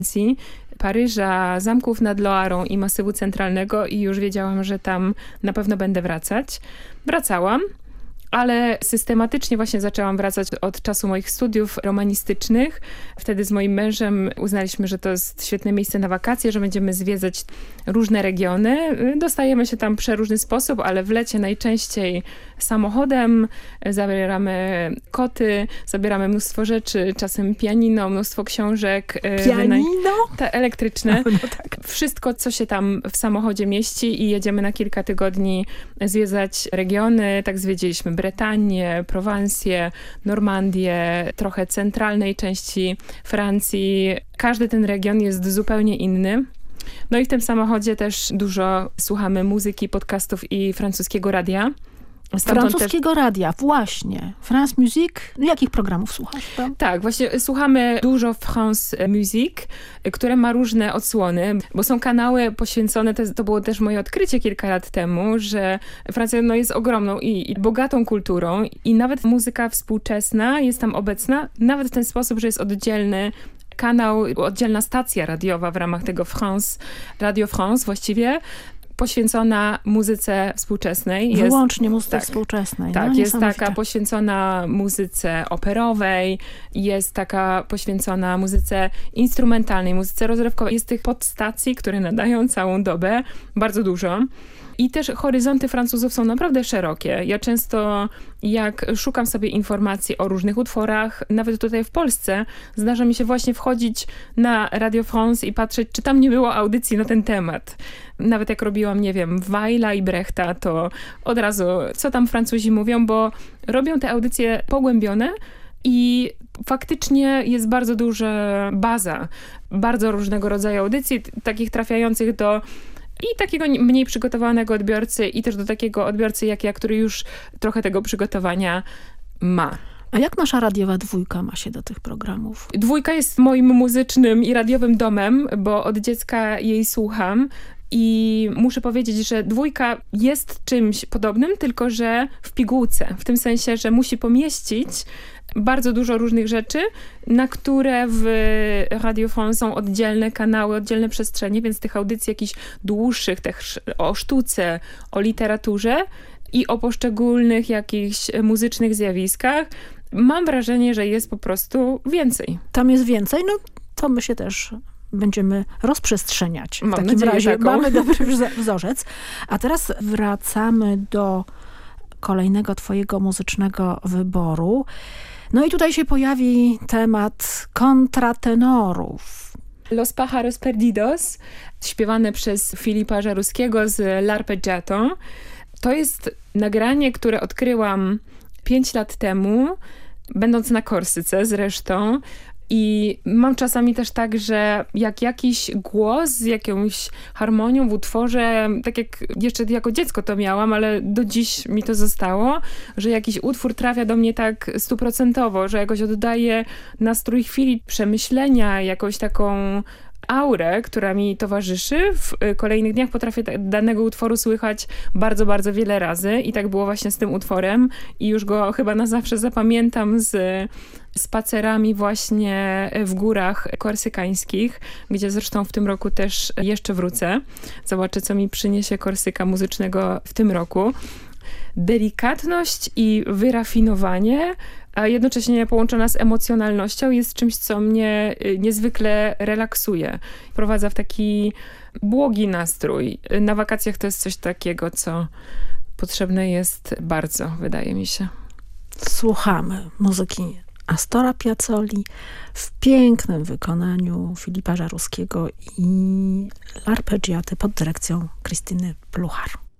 Paryża, zamków nad Loarą i Masywu Centralnego i już wiedziałam, że tam na pewno będę wracać. Wracałam. Ale systematycznie właśnie zaczęłam wracać od czasu moich studiów romanistycznych. Wtedy z moim mężem uznaliśmy, że to jest świetne miejsce na wakacje, że będziemy zwiedzać różne regiony. Dostajemy się tam w przeróżny sposób, ale w lecie najczęściej samochodem. Zabieramy koty, zabieramy mnóstwo rzeczy, czasem pianino, mnóstwo książek. Pianino? Te elektryczne. No tak. Wszystko, co się tam w samochodzie mieści i jedziemy na kilka tygodni zwiedzać regiony. Tak zwiedziliśmy Bretanię, Prowansję, Normandię, trochę centralnej części Francji. Każdy ten region jest zupełnie inny. No i w tym samochodzie też dużo słuchamy muzyki, podcastów i francuskiego radia. Francuskiego radia, właśnie. France Musique. Jakich programów słuchasz tam? Tak, właśnie słuchamy dużo France Musique, które ma różne odsłony, bo są kanały poświęcone, to było też moje odkrycie kilka lat temu, że Francja jest ogromną i bogatą kulturą i nawet muzyka współczesna jest tam obecna, nawet w ten sposób, że jest oddzielny kanał, oddzielna stacja radiowa w ramach tego Radio France właściwie, poświęcona muzyce współczesnej. Wyłącznie muzyce współczesnej. Tak, jest taka poświęcona muzyce operowej, jest taka poświęcona muzyce instrumentalnej, muzyce rozrywkowej. Jest tych podstacji, które nadają całą dobę, bardzo dużo. I też horyzonty Francuzów są naprawdę szerokie. Ja często, jak szukam sobie informacji o różnych utworach, nawet tutaj w Polsce, zdarza mi się właśnie wchodzić na Radio France i patrzeć, czy tam nie było audycji na ten temat. Nawet jak robiłam, nie wiem, Weila i Brechta, to od razu, co tam Francuzi mówią, bo robią te audycje pogłębione i faktycznie jest bardzo duża baza, bardzo różnego rodzaju audycji, takich trafiających do i takiego mniej przygotowanego odbiorcy i też do takiego odbiorcy jak ja, który już trochę tego przygotowania ma. A jak nasza radiowa dwójka ma się do tych programów? Dwójka jest moim muzycznym i radiowym domem, bo od dziecka jej słucham. I muszę powiedzieć, że dwójka jest czymś podobnym, tylko że w pigułce. W tym sensie, że musi pomieścić bardzo dużo różnych rzeczy, na które w Radio France są oddzielne kanały, oddzielne przestrzenie, więc tych audycji jakichś dłuższych, też o sztuce, o literaturze i o poszczególnych jakichś muzycznych zjawiskach, mam wrażenie, że jest po prostu więcej. Tam jest więcej, no to my się też będziemy rozprzestrzeniać. W takim razie taką. Mamy dobry wzorzec. A teraz wracamy do kolejnego twojego muzycznego wyboru. No i tutaj się pojawi temat kontratenorów. Los Pájaros Perdidos, śpiewane przez Filipa Żaruskiego z L'Arpeggiato. To jest nagranie, które odkryłam 5 lat temu, będąc na Korsyce zresztą. I mam czasami też tak, że jak jakiś głos z jakąś harmonią w utworze, tak jak jeszcze jako dziecko to miałam, ale do dziś mi to zostało, że jakiś utwór trafia do mnie tak 100%, że jakoś oddaje nastrój chwili przemyślenia, jakąś taką aurę, która mi towarzyszy. W kolejnych dniach potrafię danego utworu słychać bardzo, bardzo wiele razy i tak było właśnie z tym utworem i już go chyba na zawsze zapamiętam z spacerami właśnie w górach korsykańskich, gdzie zresztą w tym roku też jeszcze wrócę. Zobaczę, co mi przyniesie Korsyka muzycznego w tym roku. Delikatność i wyrafinowanie, a jednocześnie połączona z emocjonalnością jest czymś, co mnie niezwykle relaksuje. Wprowadza w taki błogi nastrój. Na wakacjach to jest coś takiego, co potrzebne jest bardzo, wydaje mi się. Słuchamy muzyki Astora Piazzoli w pięknym wykonaniu Filipa Żaruskiego i L'Arpeggiaty pod dyrekcją Krystyny Pluchar.